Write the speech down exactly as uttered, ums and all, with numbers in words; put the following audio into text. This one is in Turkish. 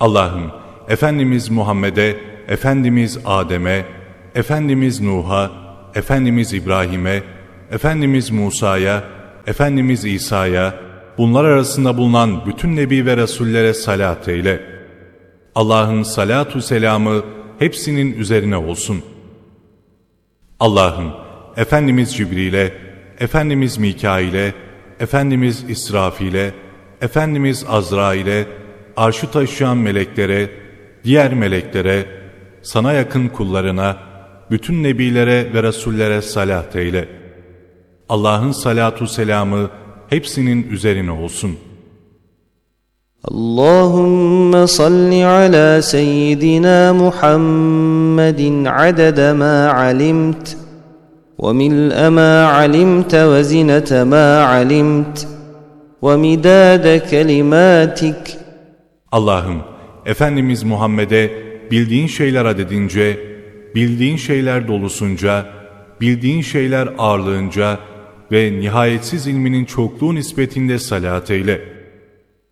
Allah'ım, Efendimiz Muhammed'e, Efendimiz Adem'e, Efendimiz Nuh'a, Efendimiz İbrahim'e, Efendimiz Musa'ya, Efendimiz İsa'ya, bunlar arasında bulunan bütün Nebi ve Resullere salat eyle. Allah'ın salatu selamı hepsinin üzerine olsun. Allah'ım, Efendimiz Cibril'e, Efendimiz Mikail'e, Efendimiz İsrafil'e, Efendimiz Azrail'e, arşı taşıyan meleklere, diğer meleklere, sana yakın kullarına, bütün nebilere ve resullere salat eyle. Allah'ın salatu selamı hepsinin üzerine olsun. Allahümme salli ala seyyidina Muhammedin adede ma alimt ve mil'e ma alimte ve zinete ma alimt ve midade kelimatik. Allah'ım, Efendimiz Muhammed'e bildiğin şeyler adedince, bildiğin şeyler dolusunca, bildiğin şeyler ağırlığınca ve nihayetsiz ilminin çokluğu nispetinde salat eyle.